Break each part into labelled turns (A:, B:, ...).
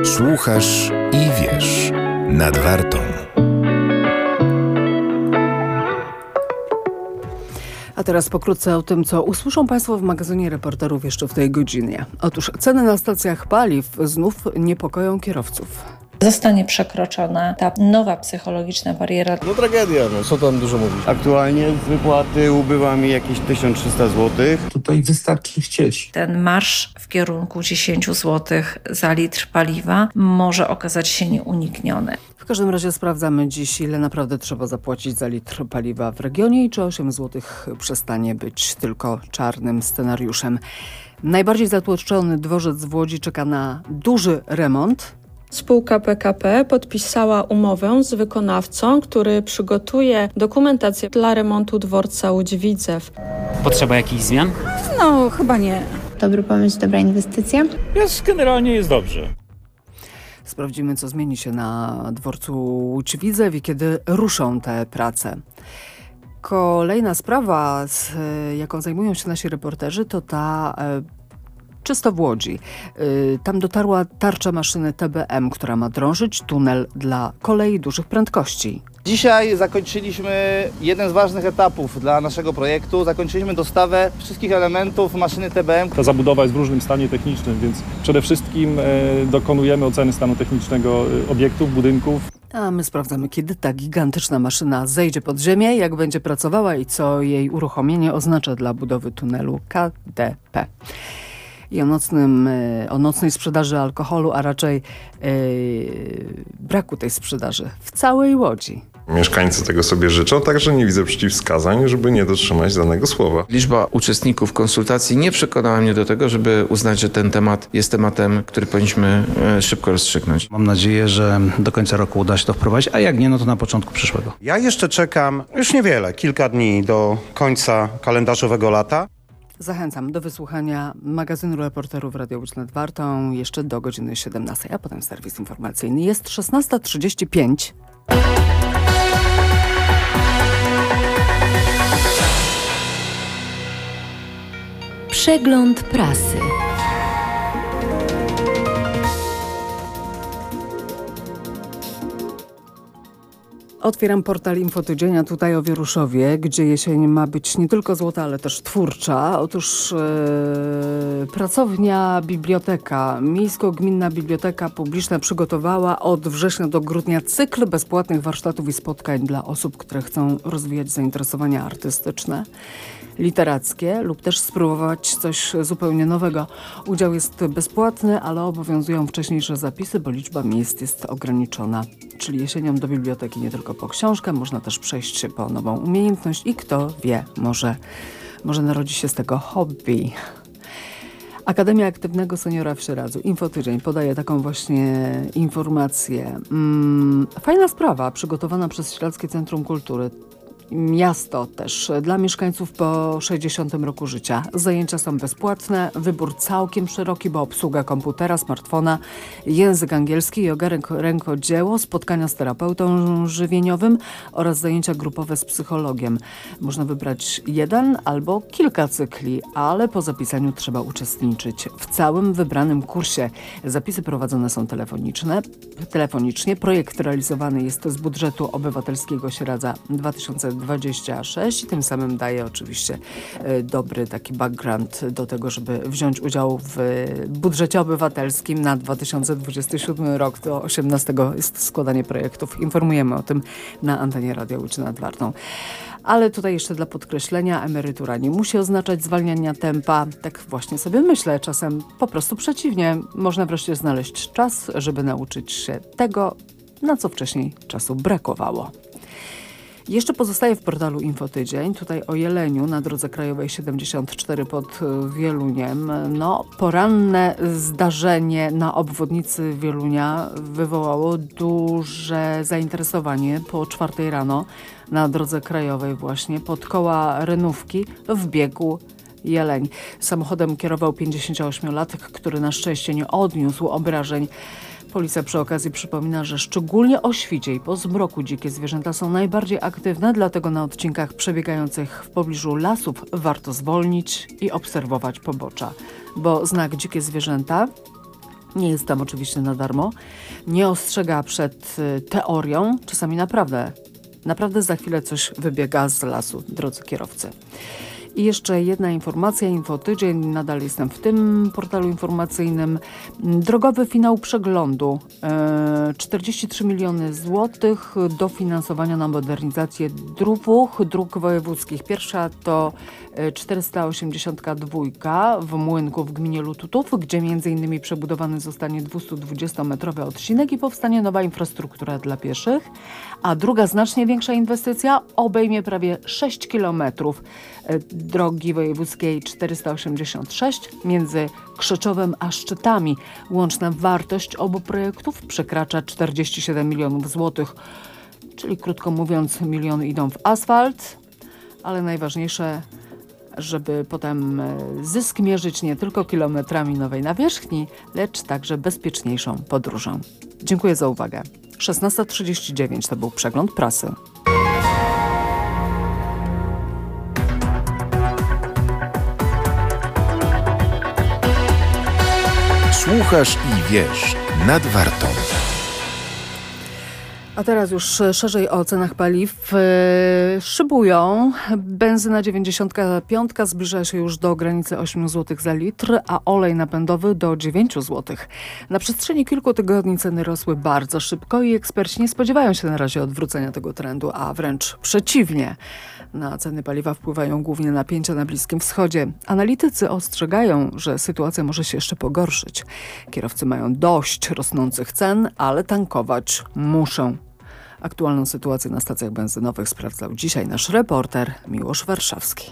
A: Słuchasz i wiesz. Nad Wartą.
B: A teraz pokrótce o tym, co usłyszą Państwo w magazynie Reporterów jeszcze w tej godzinie. Otóż ceny na stacjach paliw znów niepokoją kierowców.
C: Zostanie przekroczona ta nowa psychologiczna bariera.
D: No tragedia, co tam dużo mówić.
E: Aktualnie z wypłaty ubywa mi jakieś 1300 zł.
F: Tutaj wystarczy chcieć.
C: Ten marsz w kierunku 10 zł za litr paliwa może okazać się nieunikniony.
B: W każdym razie sprawdzamy dziś, ile naprawdę trzeba zapłacić za litr paliwa w regionie i czy 8 zł przestanie być tylko czarnym scenariuszem. Najbardziej zatłoczony dworzec w Łodzi czeka na duży remont.
G: Spółka PKP podpisała umowę z wykonawcą, który przygotuje dokumentację dla remontu dworca Łódź-Widzew.
H: Potrzeba jakichś zmian?
I: No, chyba nie.
J: Dobry pomysł, dobra inwestycja?
D: Generalnie jest dobrze.
B: Sprawdzimy, co zmieni się na dworcu Łódź-Widzew i kiedy ruszą te prace. Kolejna sprawa, jaką zajmują się nasi reporterzy, to ta czysto w Łodzi. Tam dotarła tarcza maszyny TBM, która ma drążyć tunel dla kolei dużych prędkości.
K: Dzisiaj zakończyliśmy jeden z ważnych etapów dla naszego projektu. Zakończyliśmy dostawę wszystkich elementów maszyny TBM.
L: Ta zabudowa jest w różnym stanie technicznym, więc przede wszystkim dokonujemy oceny stanu technicznego obiektów, budynków.
B: A my sprawdzamy, kiedy ta gigantyczna maszyna zejdzie pod ziemię, jak będzie pracowała i co jej uruchomienie oznacza dla budowy tunelu KDP. I o nocnej sprzedaży alkoholu, a raczej braku tej sprzedaży w całej Łodzi.
M: Mieszkańcy tego sobie życzą, także nie widzę przeciwwskazań, żeby nie dotrzymać danego słowa.
F: Liczba uczestników konsultacji nie przekonała mnie do tego, żeby uznać, że ten temat jest tematem, który powinniśmy szybko rozstrzygnąć.
N: Mam nadzieję, że do końca roku uda się to wprowadzić, a jak nie, no to na początku przyszłego.
O: Ja jeszcze czekam już niewiele, kilka dni do końca kalendarzowego lata.
B: Zachęcam do wysłuchania magazynu Reporterów Radia Łódź nad Wartą jeszcze do godziny 17, a potem serwis informacyjny. Jest 16:35.
P: Przegląd prasy.
B: Otwieram portal Infotydzienia tutaj o Wieruszowie, gdzie jesień ma być nie tylko złota, ale też twórcza. Otóż pracownia biblioteka, Miejsko-Gminna Biblioteka Publiczna przygotowała od września do grudnia cykl bezpłatnych warsztatów i spotkań dla osób, które chcą rozwijać zainteresowania artystyczne, literackie lub też spróbować coś zupełnie nowego. Udział jest bezpłatny, ale obowiązują wcześniejsze zapisy, bo liczba miejsc jest ograniczona. Czyli jesienią do biblioteki nie tylko po książkę, można też przejść się po nową umiejętność i kto wie, może narodzi się z tego hobby. Akademia Aktywnego Seniora w Sieradzu. Infotydzień podaje taką właśnie informację. Fajna sprawa przygotowana przez Sieradzkie Centrum Kultury. Miasto też dla mieszkańców po 60 roku życia. Zajęcia są bezpłatne, wybór całkiem szeroki, bo obsługa komputera, smartfona, język angielski, joga, rękodzieło, spotkania z terapeutą żywieniowym oraz zajęcia grupowe z psychologiem. Można wybrać jeden albo kilka cykli, ale po zapisaniu trzeba uczestniczyć w całym wybranym kursie. Zapisy prowadzone są telefonicznie. Projekt realizowany jest z budżetu obywatelskiego Sieradza 2026 i tym samym daje oczywiście dobry taki background do tego, żeby wziąć udział w budżecie obywatelskim na 2027 rok. Do 18 jest składanie projektów. Informujemy o tym na antenie Radia Łódź nad Wartą. Ale tutaj jeszcze dla podkreślenia, emerytura nie musi oznaczać zwalniania tempa. Tak właśnie sobie myślę, czasem po prostu przeciwnie. Można wreszcie znaleźć czas, żeby nauczyć się tego, na co wcześniej czasu brakowało. Jeszcze pozostaje w portalu Infotydzień, tutaj o Jeleniu na drodze krajowej 74 pod Wieluniem. Poranne zdarzenie na obwodnicy Wielunia wywołało duże zainteresowanie po 4 rano na drodze krajowej właśnie pod koła Renówki wbiegł jeleń. Samochodem kierował 58-latek, który na szczęście nie odniósł obrażeń. Policja przy okazji przypomina, że szczególnie o świcie i po zmroku dzikie zwierzęta są najbardziej aktywne, dlatego na odcinkach przebiegających w pobliżu lasów warto zwolnić i obserwować pobocza. Bo znak dzikie zwierzęta Nie jest tam oczywiście na darmo. Nie ostrzega przed teorią. Czasami naprawdę za chwilę coś wybiega z lasu, drodzy kierowcy. I jeszcze jedna informacja, Infotydzień, nadal jestem w tym portalu informacyjnym. Drogowy finał przeglądu. 43 miliony złotych dofinansowania na modernizację dróg wojewódzkich. Pierwsza to 482 w Młynku w gminie Lututów, gdzie m.in. przebudowany zostanie 220-metrowy odcinek i powstanie nowa infrastruktura dla pieszych. A druga, znacznie większa inwestycja obejmie prawie 6 kilometrów drogi wojewódzkiej 486 między Krzeczowem a Szczytami. Łączna wartość obu projektów przekracza 47 milionów złotych. Czyli krótko mówiąc, miliony idą w asfalt, ale najważniejsze, żeby potem zysk mierzyć nie tylko kilometrami nowej nawierzchni, lecz także bezpieczniejszą podróżą. Dziękuję za uwagę. 16:39 to był przegląd prasy.
A: Słuchasz i wiesz, nad Wartą.
B: A teraz już szerzej o cenach paliw. Szybują. Benzyna 95 zbliża się już do granicy 8 zł za litr, a olej napędowy do 9 zł. Na przestrzeni kilku tygodni ceny rosły bardzo szybko i eksperci nie spodziewają się na razie odwrócenia tego trendu, a wręcz przeciwnie. Na ceny paliwa wpływają głównie napięcia na Bliskim Wschodzie. Analitycy ostrzegają, że sytuacja może się jeszcze pogorszyć. Kierowcy mają dość rosnących cen, ale tankować muszą. Aktualną sytuację na stacjach benzynowych sprawdzał dzisiaj nasz reporter Miłosz Warszawski.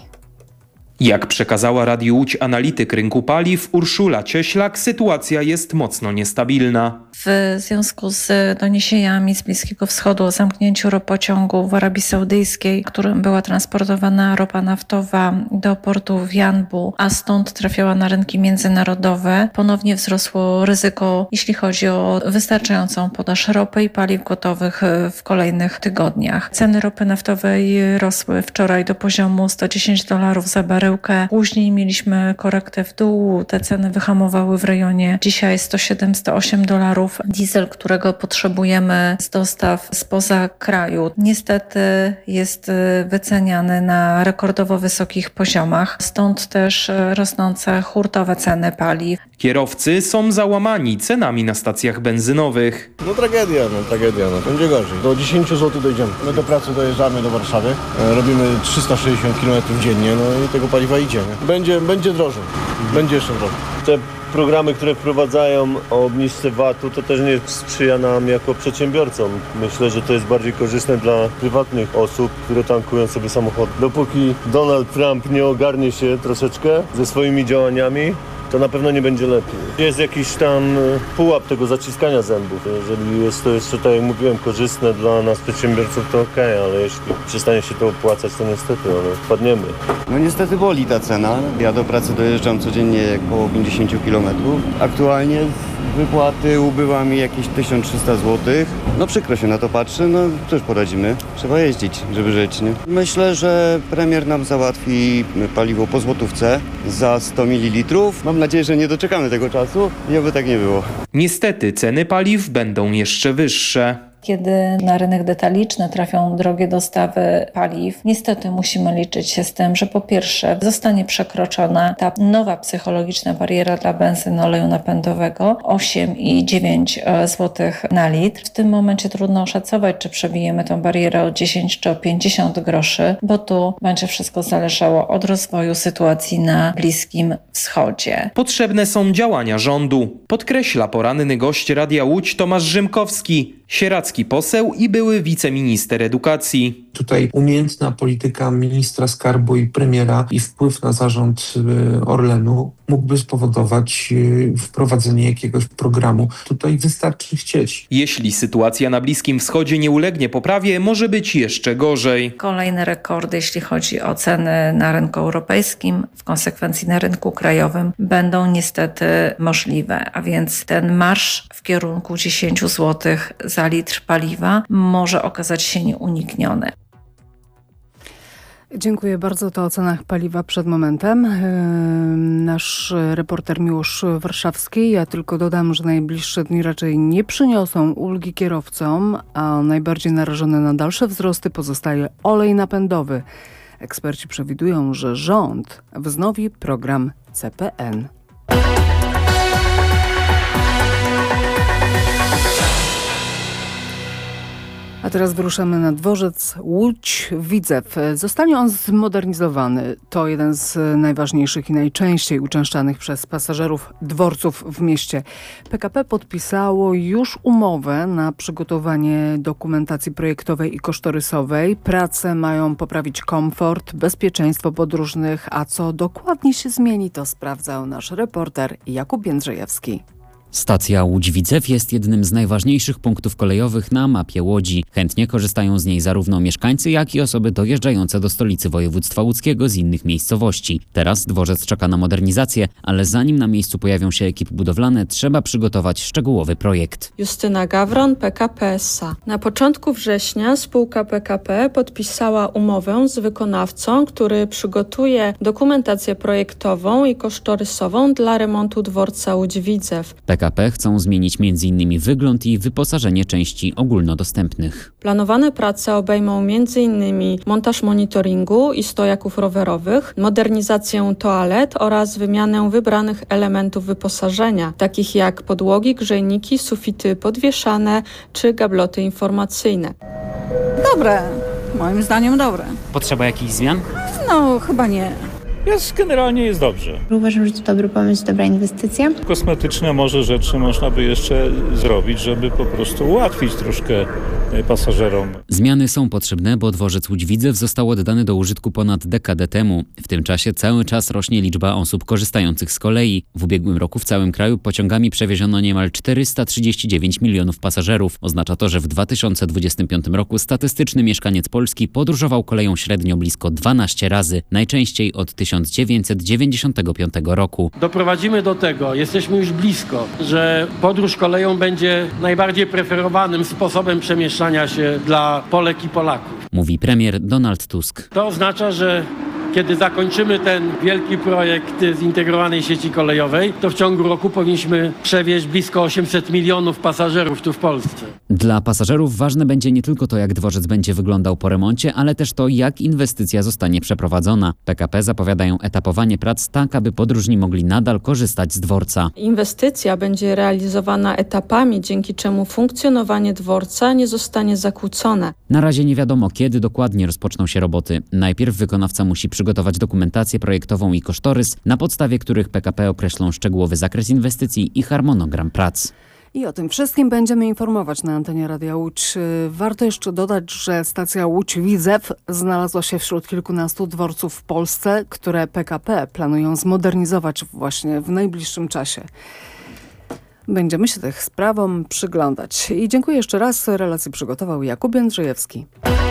H: Jak przekazała Radiu Łódź analityk rynku paliw Urszula Cieślak, sytuacja jest mocno niestabilna.
C: W związku z doniesieniami z Bliskiego Wschodu o zamknięciu ropociągu w Arabii Saudyjskiej, którym była transportowana ropa naftowa do portu w Janbu, a stąd trafiała na rynki międzynarodowe, ponownie wzrosło ryzyko, jeśli chodzi o wystarczającą podaż ropy i paliw gotowych w kolejnych tygodniach. Ceny ropy naftowej rosły wczoraj do poziomu $110 za baryłkę. Później mieliśmy korektę w dół, te ceny wyhamowały w rejonie dzisiaj $107–108. Diesel, którego potrzebujemy z dostaw spoza kraju, niestety jest wyceniany na rekordowo wysokich poziomach. Stąd też rosnące hurtowe ceny paliw.
H: Kierowcy są załamani cenami na stacjach benzynowych.
D: Tragedia. Będzie gorzej. Do 10 zł dojdziemy. My do pracy dojeżdżamy do Warszawy. Robimy 360 km dziennie, no i tego paliwa idziemy. Będzie drożej. Będzie jeszcze drożej.
I: Te programy, które wprowadzają o obniżce VAT-u, to też nie sprzyja nam jako przedsiębiorcom. Myślę, że to jest bardziej korzystne dla prywatnych osób, które tankują sobie samochody. Dopóki Donald Trump nie ogarnie się troszeczkę ze swoimi działaniami, to na pewno nie będzie lepiej. Jest jakiś tam pułap tego zaciskania zębów. Jeżeli jest to jeszcze, tak jak mówiłem, korzystne dla nas przedsiębiorców, to okej, ale jeśli przestanie się to opłacać, to niestety wpadniemy.
E: No niestety boli ta cena. Ja do pracy dojeżdżam codziennie około 50 km. Aktualnie wypłaty ubywa mi jakieś 1300 zł. No przykro się na to patrzy, no cóż poradzimy. Trzeba jeździć, żeby żyć, nie? Myślę, że premier nam załatwi paliwo po złotówce za 100 ml. Mam nadzieję, że nie doczekamy tego czasu i oby tak nie było.
H: Niestety ceny paliw będą jeszcze wyższe.
C: Kiedy na rynek detaliczny trafią drogie dostawy paliw, niestety musimy liczyć się z tym, że po pierwsze zostanie przekroczona ta nowa psychologiczna bariera dla benzyny oleju napędowego 8 i 9 zł na litr. W tym momencie trudno oszacować, czy przebijemy tę barierę o 10 czy o 50 groszy, bo tu będzie wszystko zależało od rozwoju sytuacji na Bliskim Wschodzie.
H: Potrzebne są działania rządu, podkreśla poranny gość Radia Łódź Tomasz Rzymkowski, sieradzki poseł i były wiceminister edukacji.
P: Tutaj umiejętna polityka ministra skarbu i premiera i wpływ na zarząd Orlenu mógłby spowodować wprowadzenie jakiegoś programu. Tutaj wystarczy chcieć.
H: Jeśli sytuacja na Bliskim Wschodzie nie ulegnie poprawie, może być jeszcze gorzej.
C: Kolejne rekordy, jeśli chodzi o ceny na rynku europejskim, w konsekwencji na rynku krajowym, będą niestety możliwe. A więc ten marsz w kierunku 10 zł za litr paliwa może okazać się nieunikniony.
B: Dziękuję bardzo. To o cenach paliwa przed momentem. Nasz reporter Miłosz Warszawski. Ja tylko dodam, że najbliższe dni raczej nie przyniosą ulgi kierowcom, a najbardziej narażony na dalsze wzrosty pozostaje olej napędowy. Eksperci przewidują, że rząd wznowi program CPN. A teraz wyruszamy na dworzec Łódź-Widzew. Zostanie on zmodernizowany. To jeden z najważniejszych i najczęściej uczęszczanych przez pasażerów dworców w mieście. PKP podpisało już umowę na przygotowanie dokumentacji projektowej i kosztorysowej. Prace mają poprawić komfort, bezpieczeństwo podróżnych, a co dokładnie się zmieni, to sprawdzał nasz reporter Jakub Jędrzejewski.
Q: Stacja Łódź-Widzew jest jednym z najważniejszych punktów kolejowych na mapie Łodzi. Chętnie korzystają z niej zarówno mieszkańcy, jak i osoby dojeżdżające do stolicy województwa łódzkiego z innych miejscowości. Teraz dworzec czeka na modernizację, ale zanim na miejscu pojawią się ekipy budowlane, trzeba przygotować szczegółowy projekt.
G: Justyna Gawron, PKP S.A. Na początku września spółka PKP podpisała umowę z wykonawcą, który przygotuje dokumentację projektową i kosztorysową dla remontu dworca Łódź-Widzew.
Q: PKP chcą zmienić m.in. wygląd i wyposażenie części ogólnodostępnych.
G: Planowane prace obejmą m.in. montaż monitoringu i stojaków rowerowych, modernizację toalet oraz wymianę wybranych elementów wyposażenia, takich jak podłogi, grzejniki, sufity podwieszane czy gabloty informacyjne.
R: Dobre, moim zdaniem dobre.
S: Potrzeba jakichś zmian?
R: No, chyba nie.
L: Generalnie jest dobrze.
J: Uważam, że to dobry pomysł, dobra inwestycja.
L: Kosmetyczne może rzeczy można by jeszcze zrobić, żeby po prostu ułatwić troszkę pasażerom.
Q: Zmiany są potrzebne, bo dworzec Łódź-Widzew został oddany do użytku ponad dekadę temu. W tym czasie cały czas rośnie liczba osób korzystających z kolei. W ubiegłym roku w całym kraju pociągami przewieziono niemal 439 milionów pasażerów. Oznacza to, że w 2025 roku statystyczny mieszkaniec Polski podróżował koleją średnio blisko 12 razy, najczęściej od 1995 roku.
T: Doprowadzimy do tego, jesteśmy już blisko, że podróż koleją będzie najbardziej preferowanym sposobem przemieszczania się dla Polek i Polaków.
Q: Mówi premier Donald Tusk.
T: To oznacza, że kiedy zakończymy ten wielki projekt zintegrowanej sieci kolejowej, to w ciągu roku powinniśmy przewieźć blisko 800 milionów pasażerów tu w Polsce.
Q: Dla pasażerów ważne będzie nie tylko to, jak dworzec będzie wyglądał po remoncie, ale też to, jak inwestycja zostanie przeprowadzona. PKP zapowiadają etapowanie prac tak, aby podróżni mogli nadal korzystać z dworca.
G: Inwestycja będzie realizowana etapami, dzięki czemu funkcjonowanie dworca nie zostanie zakłócone.
Q: Na razie nie wiadomo, kiedy dokładnie rozpoczną się roboty. Najpierw wykonawca musi przygotować dokumentację projektową i kosztorys, na podstawie których PKP określą szczegółowy zakres inwestycji i harmonogram prac.
B: I o tym wszystkim będziemy informować na antenie Radia Łódź. Warto jeszcze dodać, że stacja Łódź-Widzew znalazła się wśród kilkunastu dworców w Polsce, które PKP planują zmodernizować właśnie w najbliższym czasie. Będziemy się tych sprawom przyglądać. I dziękuję jeszcze raz. Relację przygotował Jakub Jędrzejewski.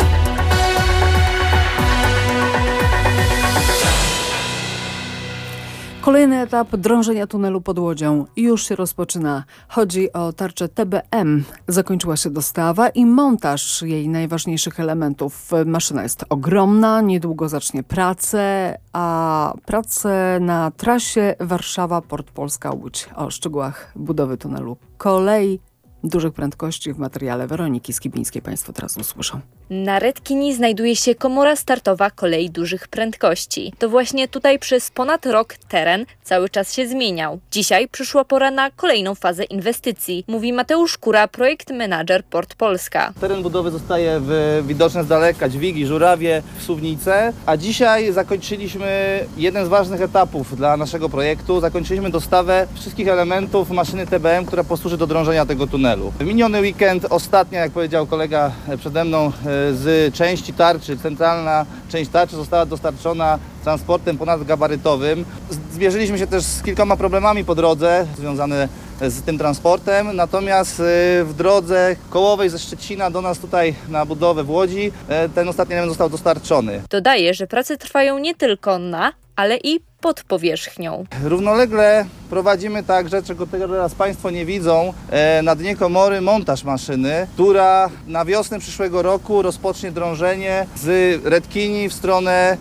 B: Kolejny etap drążenia tunelu pod Łodzią już się rozpoczyna. Chodzi o tarczę TBM. Zakończyła się dostawa i montaż jej najważniejszych elementów. Maszyna jest ogromna, niedługo zacznie pracę, a pracę na trasie Warszawa-Port Polska-Łódź. O szczegółach budowy tunelu kolei dużych prędkości w materiale Weroniki Skibińskiej Państwo teraz usłyszą.
U: Na Redkini znajduje się komora startowa kolei dużych prędkości. To właśnie tutaj przez ponad rok teren cały czas się zmieniał. Dzisiaj przyszła pora na kolejną fazę inwestycji, mówi Mateusz Kura, projekt menadżer Port Polska.
K: Teren budowy zostaje widoczny z daleka, dźwigi, żurawie, wsuwnice, a dzisiaj zakończyliśmy jeden z ważnych etapów dla naszego projektu. Zakończyliśmy dostawę wszystkich elementów maszyny TBM, która posłuży do drążenia tego tunelu. W miniony weekend ostatnia, jak powiedział kolega przede mną, z części tarczy, centralna część tarczy została dostarczona transportem ponadgabarytowym. Zmierzyliśmy się też z kilkoma problemami po drodze związane z tym transportem, natomiast w drodze kołowej ze Szczecina do nas tutaj na budowę w Łodzi ten ostatni element został dostarczony.
U: Dodaje, że prace trwają nie tylko na, ale i pod powierzchnią.
K: Równolegle Prowadzimy także, czego teraz Państwo nie widzą, na dnie komory montaż maszyny, która na wiosnę przyszłego roku rozpocznie drążenie z Redkini w stronę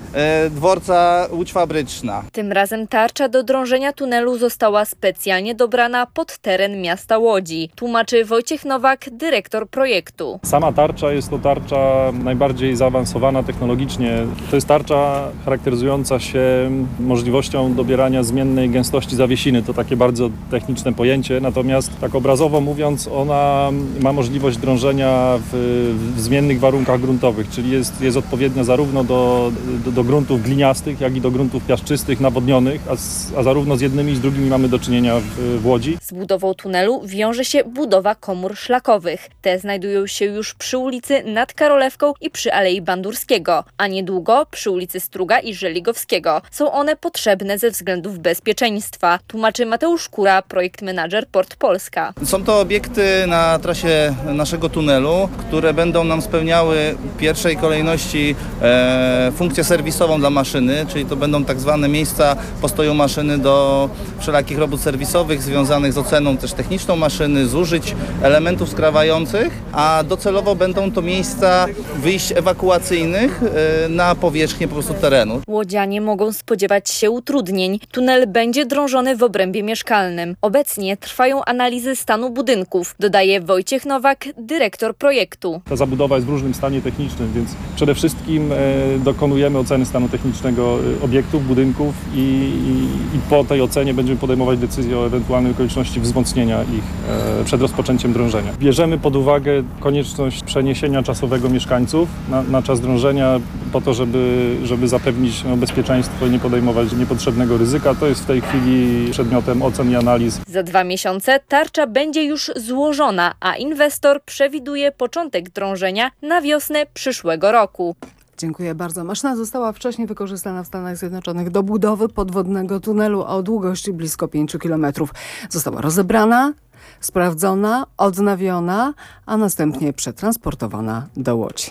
K: dworca Łódź Fabryczna.
U: Tym razem tarcza do drążenia tunelu została specjalnie dobrana pod teren miasta Łodzi, tłumaczy Wojciech Nowak, dyrektor projektu.
L: Sama tarcza jest to tarcza najbardziej zaawansowana technologicznie. To jest tarcza charakteryzująca się możliwością dobierania zmiennej gęstości zawiesiny. To takie bardzo techniczne pojęcie, natomiast tak obrazowo mówiąc, ona ma możliwość drążenia w zmiennych warunkach gruntowych, czyli jest odpowiednia zarówno do gruntów gliniastych, jak i do gruntów piaszczystych, nawodnionych, a zarówno z jednymi i z drugimi mamy do czynienia w Łodzi.
U: Z budową tunelu wiąże się budowa komór szlakowych. Te znajdują się już przy ulicy nad Karolewką i przy Alei Bandurskiego, a niedługo przy ulicy Struga i Żeligowskiego. Są one potrzebne ze względów bezpieczeństwa, tłumaczy Mateusz Kura, projekt menadżer Port Polska.
K: Są to obiekty na trasie naszego tunelu, które będą nam spełniały w pierwszej kolejności funkcję serwisową dla maszyny, czyli to będą tak zwane miejsca postoju maszyny do wszelakich robót serwisowych związanych z oceną też techniczną maszyny, zużyć elementów skrawających, a docelowo będą to miejsca wyjść ewakuacyjnych na powierzchnię po prostu terenu.
U: Łodzianie mogą spodziewać się utrudnień. Tunel będzie drążony w obrębie mieszkalnym. Obecnie trwają analizy stanu budynków, dodaje Wojciech Nowak, dyrektor projektu.
L: Ta zabudowa jest w różnym stanie technicznym, więc przede wszystkim dokonujemy oceny stanu technicznego obiektów, budynków i po tej ocenie będziemy podejmować decyzję o ewentualnej okoliczności wzmocnienia ich przed rozpoczęciem drążenia. Bierzemy pod uwagę konieczność przeniesienia czasowego mieszkańców na czas drążenia po to, żeby zapewnić bezpieczeństwo i nie podejmować niepotrzebnego ryzyka. To jest w tej chwili przedmiotem ocen i analiz.
U: Za 2 miesiące tarcza będzie już złożona, a inwestor przewiduje początek drążenia na wiosnę przyszłego roku.
B: Dziękuję bardzo. Maszyna została wcześniej wykorzystana w Stanach Zjednoczonych do budowy podwodnego tunelu o długości blisko 5 km. Została rozebrana, sprawdzona, odnawiona, a następnie przetransportowana do Łodzi.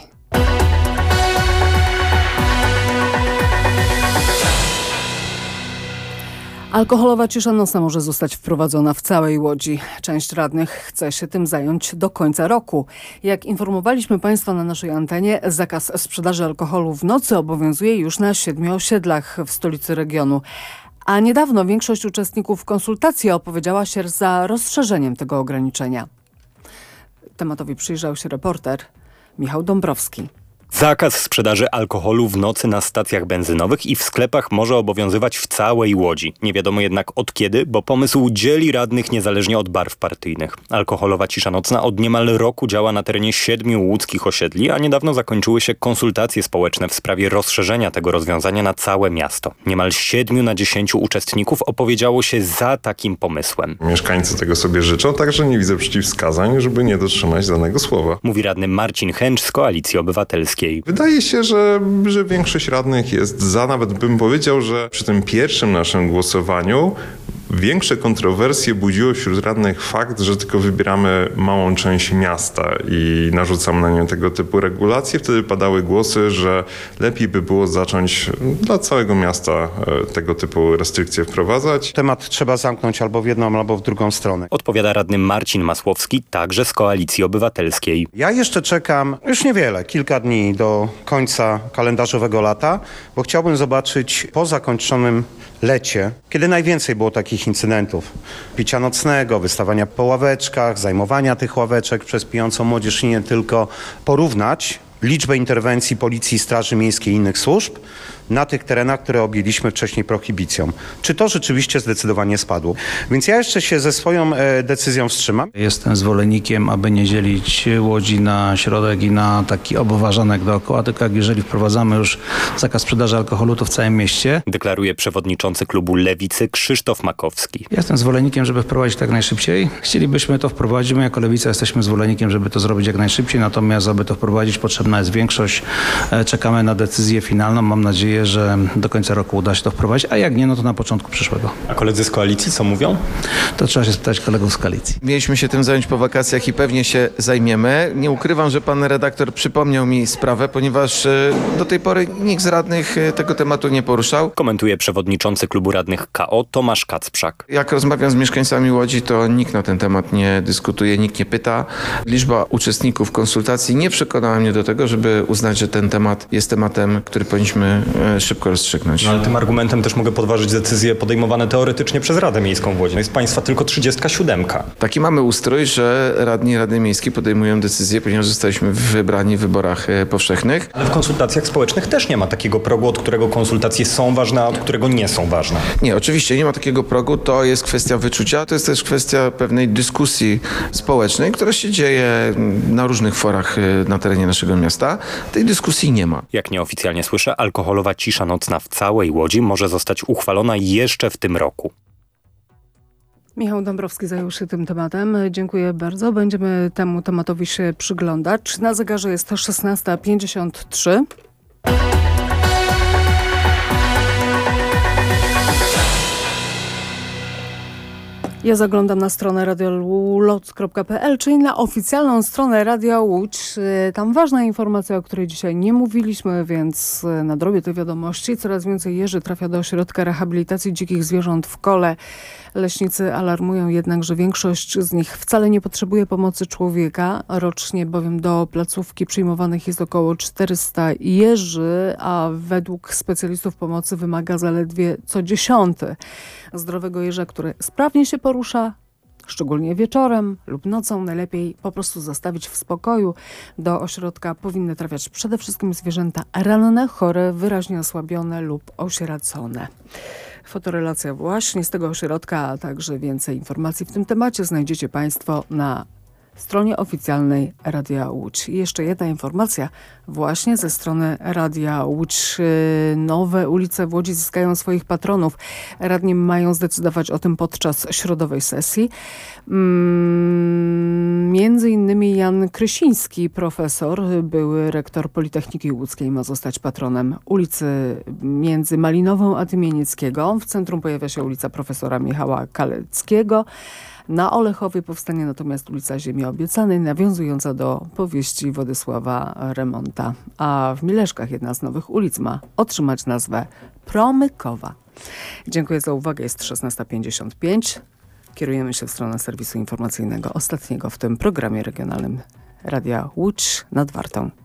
B: Alkoholowa cisza nocna może zostać wprowadzona w całej Łodzi. Część radnych chce się tym zająć do końca roku. Jak informowaliśmy Państwa na naszej antenie, zakaz sprzedaży alkoholu w nocy obowiązuje już na 7 osiedlach w stolicy regionu. A niedawno większość uczestników konsultacji opowiedziała się za rozszerzeniem tego ograniczenia. Tematowi przyjrzał się reporter Michał Dąbrowski.
S: Zakaz sprzedaży alkoholu w nocy na stacjach benzynowych i w sklepach może obowiązywać w całej Łodzi. Nie wiadomo jednak od kiedy, bo pomysł dzieli radnych niezależnie od barw partyjnych. Alkoholowa cisza nocna od niemal roku działa na terenie 7 łódzkich osiedli, a niedawno zakończyły się konsultacje społeczne w sprawie rozszerzenia tego rozwiązania na całe miasto. Niemal 7 na 10 uczestników opowiedziało się za takim pomysłem.
M: Mieszkańcy tego sobie życzą, także nie widzę przeciwwskazań, żeby nie dotrzymać danego słowa.
S: Mówi radny Marcin Chęcz z Koalicji Obywatelskiej.
M: Wydaje się, że większość radnych jest za, nawet bym powiedział, że przy tym pierwszym naszym głosowaniu większe kontrowersje budziło wśród radnych fakt, że tylko wybieramy małą część miasta i narzucamy na nią tego typu regulacje. Wtedy padały głosy, że lepiej by było zacząć dla całego miasta tego typu restrykcje wprowadzać.
O: Temat trzeba zamknąć albo w jedną, albo w drugą stronę.
S: Odpowiada radny Marcin Masłowski, także z Koalicji Obywatelskiej.
O: Ja jeszcze czekam już niewiele, kilka dni do końca kalendarzowego lata, bo chciałbym zobaczyć po zakończonym lecie, kiedy najwięcej było takich incydentów. Picia nocnego, wystawania po ławeczkach, zajmowania tych ławeczek przez pijącą młodzież i nie tylko, porównać liczbę interwencji Policji, Straży Miejskiej i innych służb na tych terenach, które objęliśmy wcześniej prohibicją. Czy to rzeczywiście zdecydowanie spadło? Więc ja jeszcze się ze swoją decyzją wstrzymam.
N: Jestem zwolennikiem, aby nie dzielić Łodzi na środek i na taki obważanek dookoła, tylko jak jeżeli wprowadzamy już zakaz sprzedaży alkoholu, to w całym mieście.
S: Deklaruje przewodniczący klubu Lewicy Krzysztof Makowski.
N: Jestem zwolennikiem, żeby wprowadzić tak najszybciej. Chcielibyśmy to wprowadzić, my jako Lewica jesteśmy zwolennikiem, żeby to zrobić jak najszybciej, natomiast aby to wprowadzić potrzebna jest większość. Czekamy na decyzję finalną. Mam nadzieję, nadzieję, że do końca roku uda się to wprowadzić, a jak nie, no to na początku przyszłego.
S: A koledzy z koalicji co mówią?
N: To trzeba się spytać kolegów z koalicji.
F: Mieliśmy się tym zająć po wakacjach i pewnie się zajmiemy. Nie ukrywam, że pan redaktor przypomniał mi sprawę, ponieważ do tej pory nikt z radnych tego tematu nie poruszał.
S: Komentuje przewodniczący klubu radnych KO Tomasz Kacprzak.
F: Jak rozmawiam z mieszkańcami Łodzi, to nikt na ten temat nie dyskutuje, nikt nie pyta. Liczba uczestników konsultacji nie przekonała mnie do tego, żeby uznać, że ten temat jest tematem, który powinniśmy szybko rozstrzygnąć.
S: No ale tym argumentem też mogę podważyć decyzje podejmowane teoretycznie przez Radę Miejską w Łodzi. Jest państwa tylko 37.
F: Taki mamy ustrój, że radni Rady Miejskiej podejmują decyzje, ponieważ zostaliśmy wybrani w wyborach powszechnych.
S: Ale w konsultacjach społecznych też nie ma takiego progu, od którego konsultacje są ważne, a od którego nie są ważne.
F: Nie, oczywiście nie ma takiego progu. To jest kwestia wyczucia, to jest też kwestia pewnej dyskusji społecznej, która się dzieje na różnych forach na terenie naszego miasta. Tej dyskusji nie ma.
S: Jak nieoficjalnie słyszę, alkoholowa cisza nocna w całej Łodzi może zostać uchwalona jeszcze w tym roku.
B: Michał Dąbrowski zajął się tym tematem. Dziękuję bardzo. Będziemy temu tematowi się przyglądać. Na zegarze jest 16:53. Ja zaglądam na stronę radioloc.pl, czyli na oficjalną stronę Radia Łódź. Tam ważna informacja, o której dzisiaj nie mówiliśmy, więc nadrobię te wiadomości. Coraz więcej jeży trafia do ośrodka rehabilitacji dzikich zwierząt w Kole. Leśnicy alarmują jednak, że większość z nich wcale nie potrzebuje pomocy człowieka. Rocznie bowiem do placówki przyjmowanych jest około 400 jeży, a według specjalistów pomocy wymaga zaledwie co 10. Zdrowego jeża, który sprawnie się porusza, szczególnie wieczorem lub nocą, najlepiej po prostu zostawić w spokoju. Do ośrodka powinny trafiać przede wszystkim zwierzęta ranne, chore, wyraźnie osłabione lub osieracone. Fotorelacja właśnie z tego ośrodka, a także więcej informacji w tym temacie znajdziecie Państwo na stronie oficjalnej Radia Łódź. I jeszcze jedna informacja właśnie ze strony Radia Łódź. Nowe ulice w Łodzi zyskają swoich patronów. Radni mają zdecydować o tym podczas środowej sesji. Między innymi Jan Krysiński, profesor, były rektor Politechniki Łódzkiej, ma zostać patronem ulicy między Malinową a Tymienieckiego. W centrum pojawia się ulica profesora Michała Kaleckiego. Na Olechowie powstanie natomiast ulica Ziemi Obiecanej, nawiązująca do powieści Władysława Remonta. A w Mileszkach jedna z nowych ulic ma otrzymać nazwę Promykowa. Dziękuję za uwagę. Jest 16:55. Kierujemy się w stronę serwisu informacyjnego, ostatniego w tym programie regionalnym Radia Łódź nad Wartą.